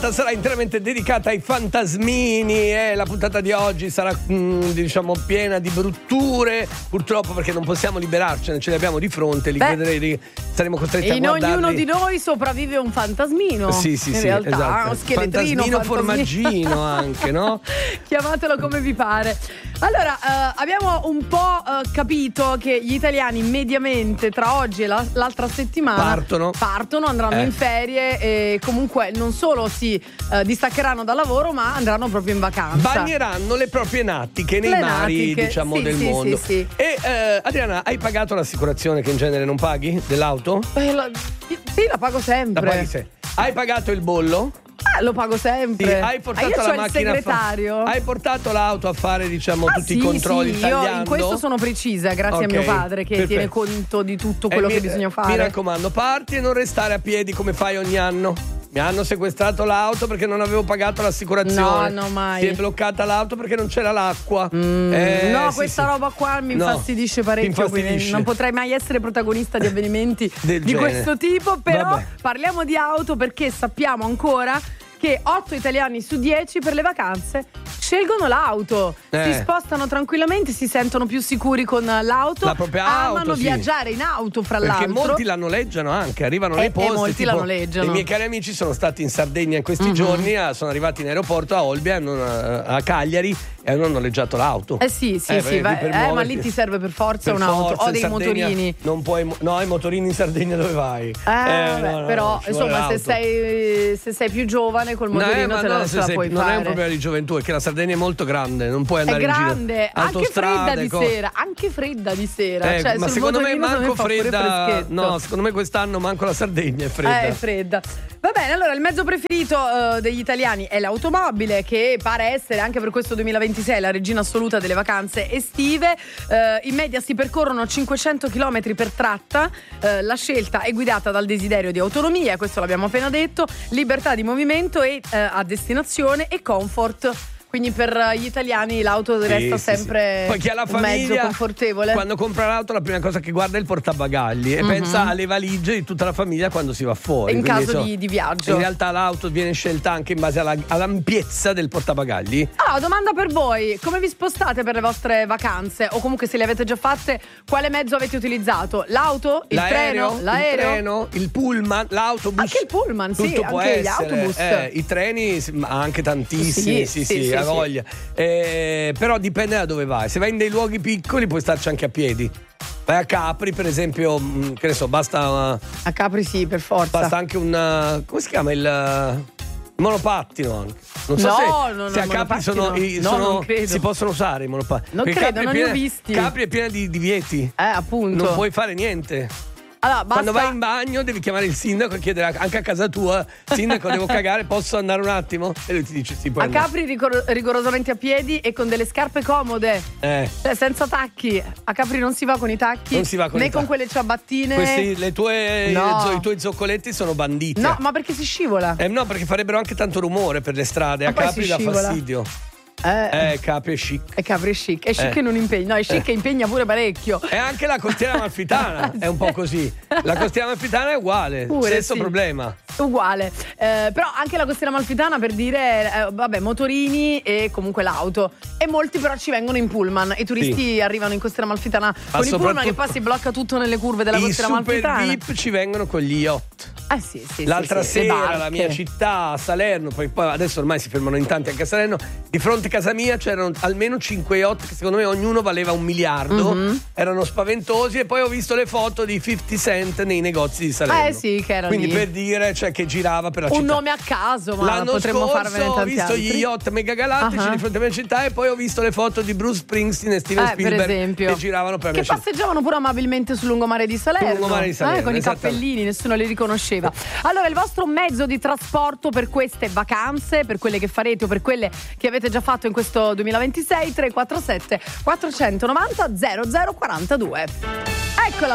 puntata sarà interamente dedicata ai fantasmini e la puntata di oggi sarà diciamo piena di brutture, purtroppo, perché non possiamo liberarcene, ce li abbiamo di fronte, saremo costretti a guardarli. In ognuno di noi sopravvive un fantasmino. Sì, in realtà, esatto. uno scheletrino, fantasmino formaggino anche, no? Chiamatelo come vi pare. Allora, abbiamo un po' capito che gli italiani mediamente tra oggi e l'altra settimana partono, andranno in ferie e comunque non solo si distaccheranno dal lavoro, ma andranno proprio in vacanza. Bagneranno le proprie natiche nei mari, diciamo, del mondo. Sì. E Adriana, hai pagato l'assicurazione che in genere non paghi dell'auto? Sì, la pago sempre. La paghi sempre. Hai pagato il bollo? Lo pago sempre. Sì, hai portato io la c'ho macchina il segretario. Hai portato l'auto a fare, diciamo, tutti i controlli tagliando? Io in questo sono precisa, grazie a mio padre che tiene conto di tutto quello che bisogna fare. Mi raccomando, parti e non restare a piedi come fai ogni anno. Mi hanno sequestrato l'auto perché non avevo pagato l'assicurazione. No, mai. Si è bloccata l'auto perché non c'era l'acqua. Questa roba qua mi infastidisce parecchio. Quindi non potrei mai essere protagonista di avvenimenti di questo tipo. Però parliamo di auto perché sappiamo ancora che 8 italiani su 10 per le vacanze scelgono l'auto. Si spostano tranquillamente, si sentono più sicuri con l'auto. La propria amano auto, viaggiare in auto, fra l'altro. Perché molti la noleggiano anche, arrivano nei posti. Molti la noleggiano. I miei cari amici sono stati in Sardegna in questi giorni, sono arrivati in aeroporto a Olbia, a Cagliari, e hanno noleggiato l'auto. Ma lì ti serve per forza un'auto o dei motorini. Non puoi, i motorini in Sardegna dove vai? Però insomma, se sei più giovane col motorino ce la puoi fare. Non è un problema di gioventù, è che la Sardegna è molto grande, non puoi andare in giro. È grande, anche fredda di sera. Cioè, ma secondo me manco fredda. No, secondo me quest'anno manco la Sardegna è fredda. È fredda. Va bene, allora il mezzo preferito degli italiani è l'automobile, che pare essere anche per questo 2026 la regina assoluta delle vacanze estive. In media si percorrono 500 km per tratta. La scelta è guidata dal desiderio di autonomia, questo l'abbiamo appena detto, libertà di movimento e a destinazione e comfort. Quindi per gli italiani l'auto resta sempre Poi chi ha la un mezzo famiglia, confortevole. quando compra l'auto la prima cosa che guarda è il portabagagli e pensa alle valigie di tutta la famiglia quando si va fuori. In caso di viaggio. In realtà l'auto viene scelta anche in base all'ampiezza del portabagagli. Domanda per voi: come vi spostate per le vostre vacanze? O comunque, se le avete già fatte, quale mezzo avete utilizzato? L'auto? L'aereo? Il treno? Il pullman? L'autobus? Anche il pullman, tutto sì, può anche essere. gli autobus. I treni anche tantissimi, sì, ha voglia. Però dipende da dove vai. Se vai in dei luoghi piccoli puoi starci anche a piedi. Vai a Capri, per esempio, che ne so, basta. A Capri sì, per forza. Basta anche come si chiama il monopattino anche. Non so se a Capri si possono usare i monopattini. Non credo, non li ho visti. Capri è piena di divieti. Appunto. Non puoi fare niente. Allora, quando vai in bagno devi chiamare il sindaco e chiedere anche a casa tua: sindaco, devo cagare, posso andare un attimo? E lui ti dice sì, puoi andare. Capri rigorosamente a piedi e con delle scarpe comode, cioè senza tacchi. A Capri non si va con i tacchi, non si va con né i con quelle ciabattine. I tuoi zoccoletti sono banditi. No, ma perché si scivola? No, perché farebbero anche tanto rumore per le strade. A Capri dà fastidio. Capri è chic. È chic e non impegna. No, è chic e impegna pure parecchio. E anche la costiera amalfitana è un po' così. La costiera amalfitana è uguale, stesso problema. Uguale. Però anche la costiera amalfitana, per dire, motorini e comunque l'auto. E molti però ci vengono in pullman. I turisti arrivano in costiera amalfità con i pullman, che poi si blocca tutto nelle curve della costiera amalfitana. I super VIP ci vengono con gli yacht. Sì, l'altra sera la mia città, a Salerno, poi adesso ormai si fermano in tanti anche a Salerno, di fronte a casa mia c'erano almeno 5 yacht che secondo me ognuno valeva $1 miliardo. Erano spaventosi, e poi ho visto le foto di 50 Cent nei negozi di Salerno. Che erano quindi lì. Per dire, cioè, che girava per la città. Un nome a caso, ma l'anno potremmo scorso farvene tanti ho visto altri. gli yacht megagalattici di fronte alla mia città, e poi ho visto le foto di Bruce Springsteen e Steven Spielberg, per esempio, che giravano per la mia città. Che passeggiavano pure amabilmente sul lungomare di Salerno, con i cappellini, nessuno li riconosceva. Allora, il vostro mezzo di trasporto per queste vacanze, per quelle che farete o per quelle che avete già fatto in questo 2026, 347 490 0042. Eccola